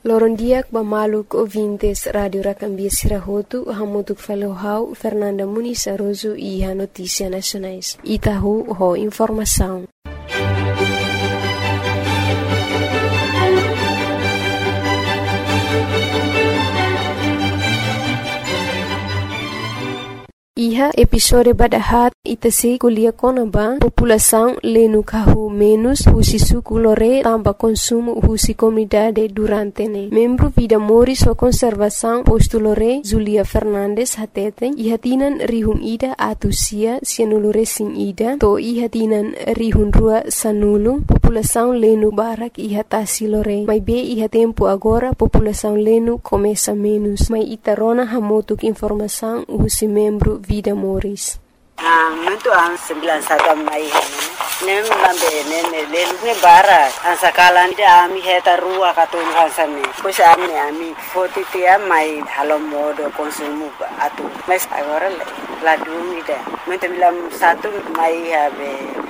Lorondiak Bamaluk ouvintes Radio Rakambia Sirahotu, Hamutuk Falohau, Fernanda Muniz Aroso e a Notícia Nacionais. Itahu ho informação. Iha episode badahat itasi kuliah konaba população lenu kahu menos husi suku lore tamba consumo husi comunidade durante ne. Membro Vida Moris o conservação posto lore Zulia Fernandes hatete iha tinan rihun ida atusia sianulure sin ida to iha tinan rihun rua sanulu população lenu barak iha tasi lore. Mai be iha tempo agora população lenu começa menos. Mai itarona hamotuk informação husi membro Vida Moris. Mentu ang 91 mai nem lambe ne lelune bara ang sakalan dia ami heta rua katulhan sane pois ami fotitia mai halo modo konsumo atu mas agora la dumida mentu bilam 1 mai habe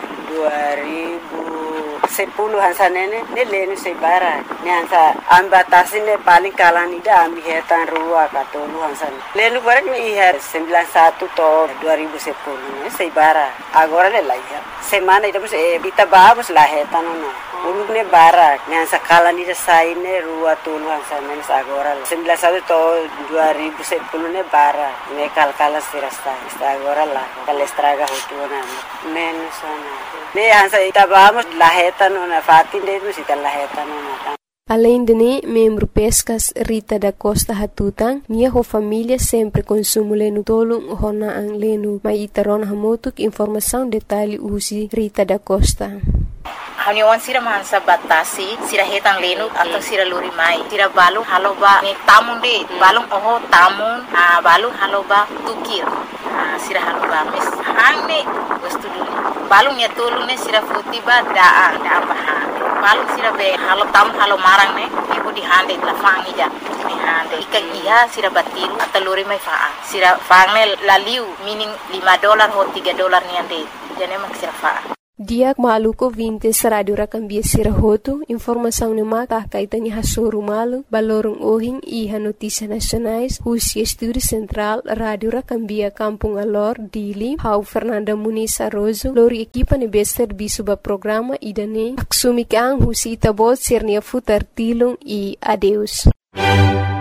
2010 hansanene ne lenu sebara ne hansa ambatasine paling kalani da ambi hetan rua katulu hansan lenu barak ni ihar 91 to 2010 ne sebara agora le laiha semana ida mus bita babus la hetan no ulune bara ne hansa kalani da saine rua tulu hansan ne agora 91 to 2010 ne bara ne kalkala sirasta agora la kalestraga hutuna menos ne hansa ita vamos laheta nona fatin de musita laheta nona. Além de ne, membro Pescas Rita da Costa Hatutang, nia ho família sempre consumo lenu tolong hona ang lenu. Mai itaron hamotuk informação detalhe usi Rita da Costa. Haniwan sira mansa batasi sira hetang lenu atau sira luri mai sira balung haloba ni tamun de balung oho tamun balung haloba tukir sira haloba mes hangne wastu dulu balung ya tolu ne sira futiba daa bahan balung sira be halo tam halo marang ne ibu di hande la fangi ja ni hande ikan iya sira batiru atau luri mai faa sira fangne laliu meaning $5 ho $3 ni ande jane mak sira faa. Diak maluko vintes Radio Rakambia Sirahotu, informação ne maka kaitan iha soru malu, balorong ohing iha Notícia Nacionais, husi Estúdio Central, Radio Rakambia Kampung Alor, Dili, hau Fernanda Muniz Aroso, lori equipa ne bester bisuba programa idane, aksumik ang husi itabot sirnia futar tilung e adeus.